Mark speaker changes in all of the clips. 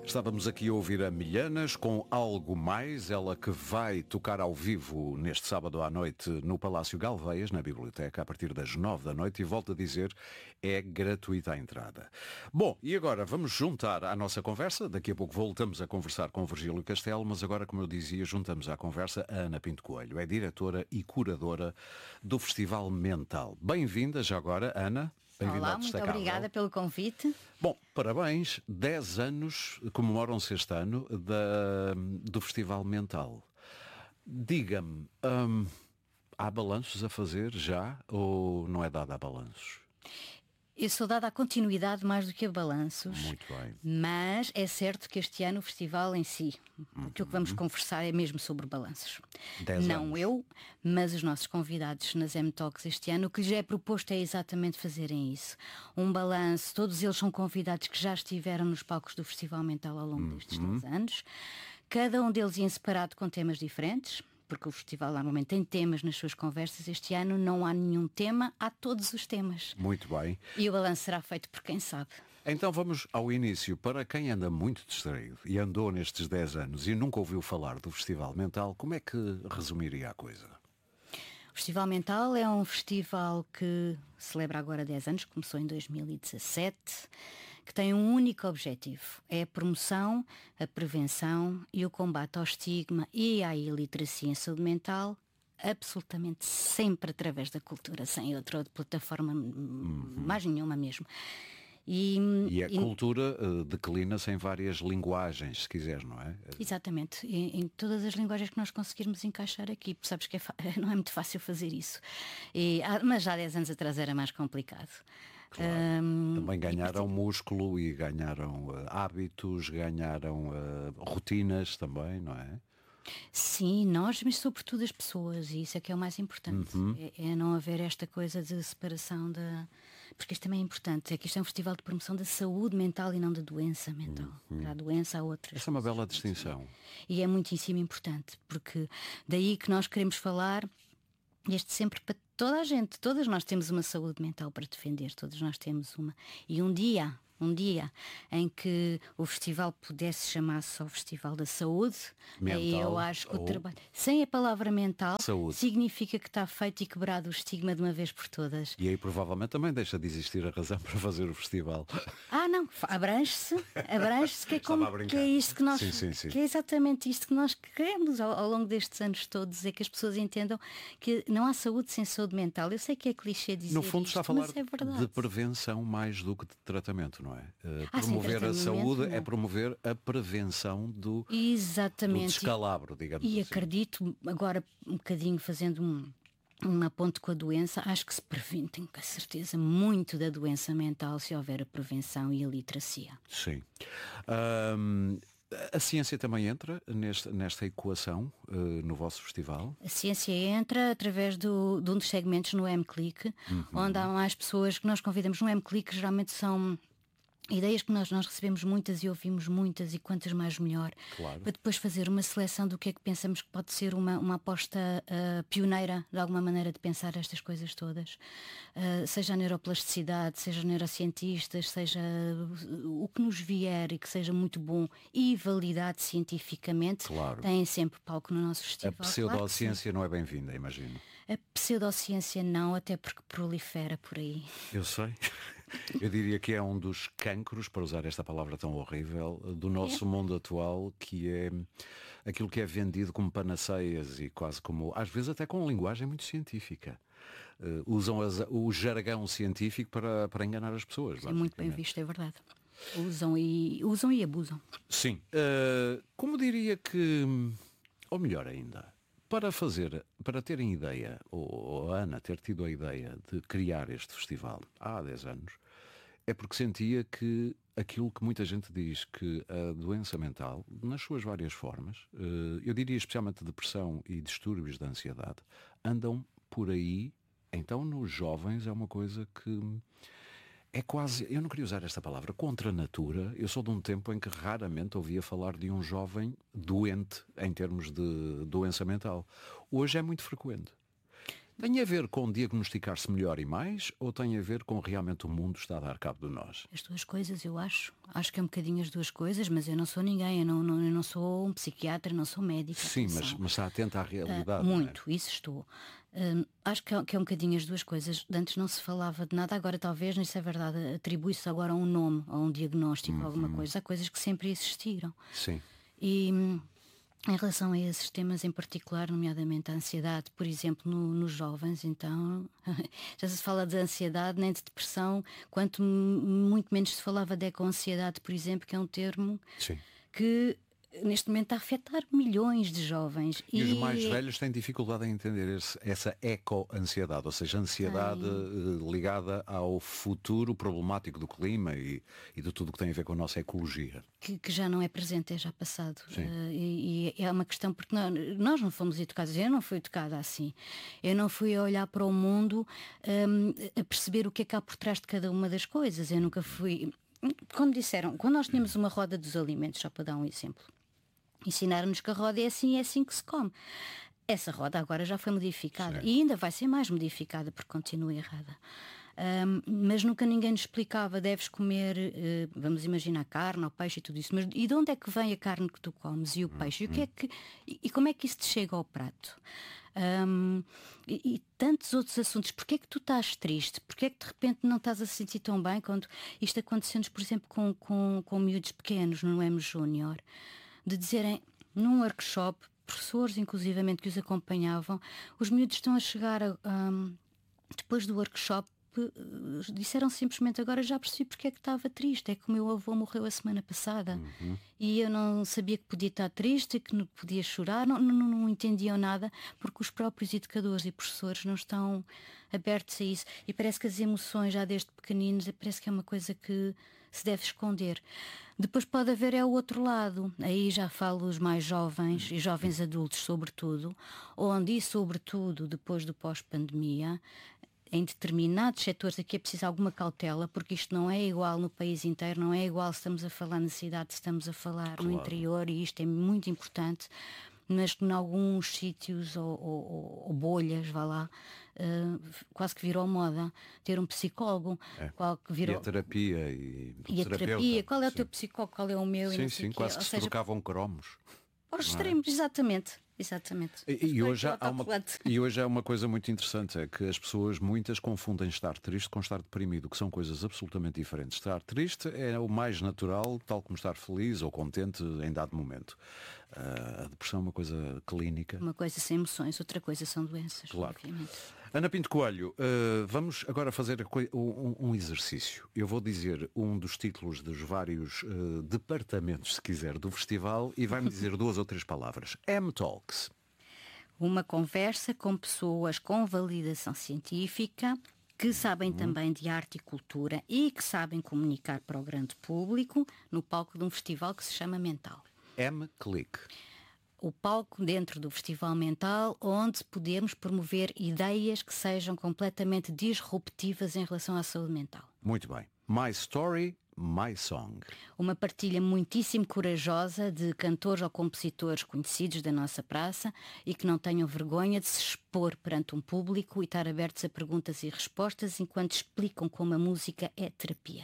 Speaker 1: Estávamos aqui a ouvir a Milhanas com Algo Mais, ela que vai tocar ao vivo neste sábado à noite no Palácio Galveias, na Biblioteca, a partir das 9 da noite, e volto a dizer, é gratuita a entrada. Bom, e agora vamos juntar à nossa conversa, daqui a pouco voltamos a conversar com o Virgílio Castelo, mas agora, como eu dizia, juntamos à conversa a Ana Pinto Coelho, é diretora e curadora do Festival Mental. Bem-vinda já agora, Ana.
Speaker 2: Olá, muito obrigada pelo convite.
Speaker 1: Bom, parabéns, 10 anos comemoram-se este ano do Festival Mental. Diga-me, há balanços a fazer já ou não é dado a balanços?
Speaker 2: Eu sou dada a continuidade mais do que a balanços.
Speaker 1: Muito bem.
Speaker 2: Mas é certo que este ano o festival em si, que o que vamos conversar é mesmo sobre balanços.
Speaker 1: 10
Speaker 2: não
Speaker 1: anos.
Speaker 2: Eu, mas os nossos convidados nas M-Talks este ano, o que lhes é proposto é exatamente fazerem isso. Um balanço, todos eles são convidados que já estiveram nos palcos do Festival Mental ao longo destes 10 anos. Cada um deles em separado com temas diferentes, porque o festival normalmente tem temas nas suas conversas. Este ano não há nenhum tema, há todos os temas.
Speaker 1: Muito bem.
Speaker 2: E o balanço será feito por quem sabe.
Speaker 1: Então vamos ao início. Para quem anda muito distraído e andou nestes 10 anos e nunca ouviu falar do Festival Mental, como é que resumiria a coisa?
Speaker 2: O Festival Mental é um festival que celebra agora 10 anos, começou em 2017, que tem um único objetivo, é a promoção, a prevenção e o combate ao estigma e à iliteracia em saúde mental, absolutamente sempre através da cultura, sem outra plataforma, mais nenhuma mesmo.
Speaker 1: E a cultura declina-se em várias linguagens, se quiseres, não é?
Speaker 2: Exatamente, em todas as linguagens que nós conseguirmos encaixar aqui, porque sabes que não é muito fácil fazer isso. Mas já há 10 anos atrás era mais complicado.
Speaker 1: Claro. Também ganharam músculo e ganharam hábitos, ganharam rotinas também, não é?
Speaker 2: Sim, nós, mas sobretudo as pessoas, e isso é que é o mais importante. É não haver esta coisa de separação da... Porque isto também é importante, é que isto é um festival de promoção da saúde mental e não da doença mental. Há doença, há outras.
Speaker 1: Essa é uma bela distinção.
Speaker 2: E é muitíssimo importante, porque daí que nós queremos falar este sempre para toda a gente. Todas nós temos uma saúde mental para defender, todos nós temos uma. E um dia em que o festival pudesse chamar-se só o Festival da Saúde,
Speaker 1: mental,
Speaker 2: aí eu acho que o trabalho, sem a palavra mental,
Speaker 1: saúde,
Speaker 2: significa que está feito e quebrado o estigma de uma vez por todas.
Speaker 1: E aí provavelmente também deixa de existir a razão para fazer o festival.
Speaker 2: Não, abrange-se, que é como que é isto que nós,
Speaker 1: sim.
Speaker 2: que é exatamente isto que nós queremos ao longo destes anos todos, é que as pessoas entendam que não há saúde sem saúde mental. Eu sei que é clichê dizer
Speaker 1: no fundo
Speaker 2: isto,
Speaker 1: está a falar
Speaker 2: mas é verdade.
Speaker 1: de prevenção mais do que de tratamento, não é? Promover
Speaker 2: sim,
Speaker 1: a saúde é promover a prevenção do descalabro, digamos assim.
Speaker 2: E acredito, agora um bocadinho fazendo uma ponte com a doença, acho que se previne, tenho a certeza, muito da doença mental se houver a prevenção e a literacia.
Speaker 1: Sim. A ciência também entra nesta equação no vosso festival?
Speaker 2: A ciência entra através de um dos segmentos no M-Click, onde há mais pessoas que nós convidamos no M-Click, geralmente são ideias que nós recebemos muitas e ouvimos muitas, e quantas mais melhor,
Speaker 1: claro,
Speaker 2: para depois fazer uma seleção do que é que pensamos que pode ser uma aposta pioneira de alguma maneira de pensar estas coisas todas, seja a neuroplasticidade, seja neurocientistas, seja o que nos vier e que seja muito bom e validado cientificamente,
Speaker 1: claro,
Speaker 2: têm sempre palco no nosso festival.
Speaker 1: A pseudociência não é bem-vinda, imagino.
Speaker 2: A pseudociência não, até porque prolifera por aí.
Speaker 1: Eu sei. Eu diria que é um dos cancros, para usar esta palavra tão horrível, do nosso mundo atual, que é aquilo que é vendido como panaceias e quase como, às vezes até com linguagem muito científica. Usam o jargão científico para enganar as pessoas.
Speaker 2: É muito bem visto, é verdade. Usam e abusam.
Speaker 1: Sim. Como diria que, ou melhor ainda, para terem ideia, ou a Ana ter tido a ideia de criar este festival há 10 anos, é porque sentia que aquilo que muita gente diz, que a doença mental, nas suas várias formas, eu diria especialmente depressão e distúrbios de ansiedade, andam por aí. Então nos jovens é uma coisa que é quase, eu não queria usar esta palavra, contra a natura. Eu sou de um tempo em que raramente ouvia falar de um jovem doente em termos de doença mental. Hoje é muito frequente. Tem a ver com diagnosticar-se melhor e mais, ou tem a ver com realmente o mundo está a dar cabo de nós?
Speaker 2: As duas coisas, eu acho. Acho que é um bocadinho as duas coisas, mas eu não sou ninguém, eu não sou um psiquiatra, não sou médica.
Speaker 1: Sim, mas está atenta à realidade.
Speaker 2: Muito, isso estou. Acho que é um bocadinho as duas coisas. Antes não se falava de nada, agora talvez, isso é verdade, atribui-se agora a um nome, a um diagnóstico, a alguma coisa. Há coisas que sempre existiram.
Speaker 1: Sim.
Speaker 2: E em relação a esses temas em particular, nomeadamente a ansiedade, por exemplo, nos jovens, então já se fala de ansiedade, nem de depressão, quanto muito menos se falava de eco-ansiedade, por exemplo, que é um termo
Speaker 1: Sim.
Speaker 2: que neste momento está a afetar milhões de jovens.
Speaker 1: E os mais velhos têm dificuldade em entender essa eco-ansiedade, ou seja, ansiedade ligada ao futuro problemático do clima e de tudo o que tem a ver com a nossa ecologia.
Speaker 2: Que já não é presente, é já passado. E é uma questão, porque nós não fomos educados, eu não fui educada assim. Eu não fui a olhar para o mundo a perceber o que é que há por trás de cada uma das coisas. Eu nunca fui... Quando nós tínhamos uma roda dos alimentos, só para dar um exemplo, ensinaram-nos que a roda é assim que se come. Essa roda agora já foi modificada. Sim. E ainda vai ser mais modificada porque continua errada. Mas nunca ninguém nos explicava, deves comer, vamos imaginar, carne ou peixe e tudo isso, mas e de onde é que vem a carne que tu comes e o peixe? E como é que isso te chega ao prato? E tantos outros assuntos. Porquê é que tu estás triste? Porquê é que de repente não estás a se sentir tão bem quando isto aconteceu-nos, por exemplo, com miúdos pequenos no M Júnior, de dizerem num workshop, professores inclusivamente que os acompanhavam, os miúdos estão a chegar depois do workshop, disseram simplesmente: agora já percebi porque é que estava triste, é que o meu avô morreu a semana passada e eu não sabia que podia estar triste, que não podia chorar, não entendiam nada, porque os próprios educadores e professores não estão abertos a isso, e parece que as emoções já desde pequeninos, parece que é uma coisa que se deve esconder. Depois pode haver o outro lado, aí já falo os mais jovens e jovens adultos sobretudo, onde sobretudo depois do pós-pandemia, em determinados setores aqui é preciso alguma cautela, porque isto não é igual no país inteiro, não é igual se estamos a falar na cidade, se estamos a falar no interior, e isto é muito importante, mas em alguns sítios ou bolhas, vá lá, quase que virou moda ter um psicólogo.
Speaker 1: E a terapia e
Speaker 2: a terapia, qual é o teu psicólogo, qual é o meu?
Speaker 1: Sim, quase que se trocavam cromos.
Speaker 2: Aos extremos, exatamente.
Speaker 1: E hoje há uma coisa muito interessante, é que as pessoas, muitas, confundem estar triste com estar deprimido, que são coisas absolutamente diferentes. Estar triste é o mais natural, tal como estar feliz ou contente em dado momento. A depressão é uma coisa clínica.
Speaker 2: Uma coisa sem emoções, outra coisa são doenças.
Speaker 1: Claro.
Speaker 2: Obviamente.
Speaker 1: Ana Pinto Coelho, vamos agora fazer um exercício. Eu vou dizer um dos títulos dos vários departamentos, se quiser, do festival, e vai-me dizer 2 ou 3 palavras. M-Talks.
Speaker 2: Uma conversa com pessoas com validação científica, que sabem também de arte e cultura e que sabem comunicar para o grande público no palco de um festival que se chama Mental.
Speaker 1: M-Click.
Speaker 2: O palco dentro do Festival Mental, onde podemos promover ideias que sejam completamente disruptivas em relação à saúde mental.
Speaker 1: Muito bem. My Story, My Song.
Speaker 2: Uma partilha muitíssimo corajosa de cantores ou compositores conhecidos da nossa praça e que não tenham vergonha de se expor perante um público e estar abertos a perguntas e respostas enquanto explicam como a música é terapia.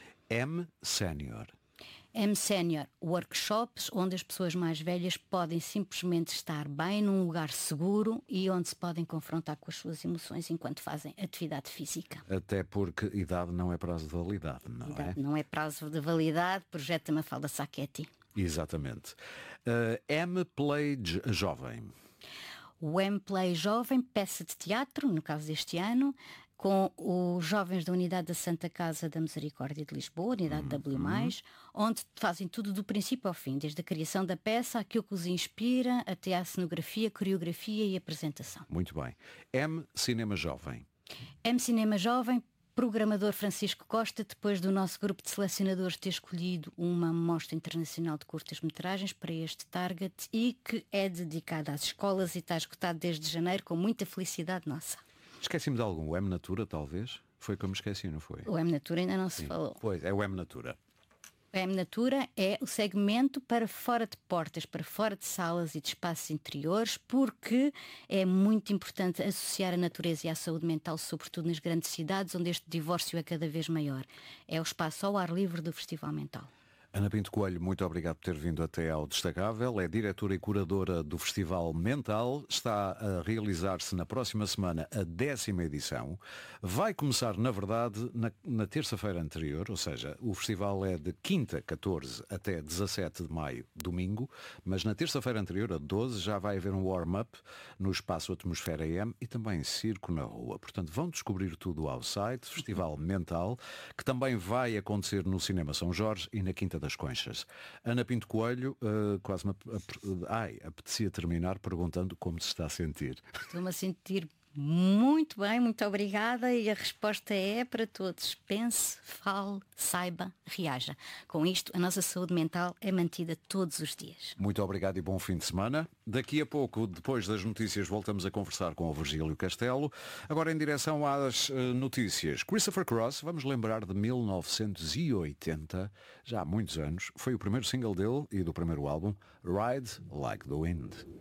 Speaker 1: M Senior.
Speaker 2: M-Senior, workshops onde as pessoas mais velhas podem simplesmente estar bem num lugar seguro e onde se podem confrontar com as suas emoções enquanto fazem atividade física.
Speaker 1: Até porque idade não é prazo de validade, não é?
Speaker 2: Não é prazo de validade, projeto da Mafalda Sacchetti.
Speaker 1: Exatamente. M-Play Jovem.
Speaker 2: O M-Play Jovem, peça de teatro, no caso deste ano, com os jovens da Unidade da Santa Casa da Misericórdia de Lisboa, Unidade W+, onde fazem tudo do princípio ao fim, desde a criação da peça, aquilo que os inspira, até à cenografia, coreografia e apresentação.
Speaker 1: Muito bem. M Cinema Jovem.
Speaker 2: M Cinema Jovem, programador Francisco Costa, depois do nosso grupo de selecionadores ter escolhido uma mostra internacional de curtas-metragens para este target e que é dedicada às escolas e está esgotado desde janeiro, com muita felicidade nossa.
Speaker 1: Esqueci-me de algum. O M-Natura, talvez? Foi como esqueci, não foi?
Speaker 2: O M-Natura ainda não se falou.
Speaker 1: Pois, é o M-Natura.
Speaker 2: A M-Natura é o segmento para fora de portas, para fora de salas e de espaços interiores, porque é muito importante associar a natureza e a saúde mental, sobretudo nas grandes cidades, onde este divórcio é cada vez maior. É o espaço ao ar livre do Festival Mental.
Speaker 1: Ana Pinto Coelho, muito obrigado por ter vindo até ao Destacável. É diretora e curadora do Festival Mental. Está a realizar-se na próxima semana a 10ª edição. Vai começar, na verdade, na terça-feira anterior, ou seja, o festival é de quinta, 14, até 17 de maio, domingo, mas na terça-feira anterior, a 12, já vai haver um warm-up no espaço Atmosfera EM e também circo na rua. Portanto, vão descobrir tudo ao site, Festival Mental, que também vai acontecer no Cinema São Jorge e na Quinta das Conchas. Ana Pinto Coelho, quase me apetecia terminar perguntando como se está a sentir.
Speaker 2: Estou-me a sentir muito bem, muito obrigada, e a resposta é para todos: pense, fale, saiba, reaja. Com isto, a nossa saúde mental é mantida todos os dias.
Speaker 1: Muito obrigado e bom fim de semana. Daqui a pouco, depois das notícias, voltamos a conversar com o Virgílio Castelo. Agora em direção às notícias. Christopher Cross, vamos lembrar de 1980, já há muitos anos, foi o primeiro single dele e do primeiro álbum, Ride Like the Wind.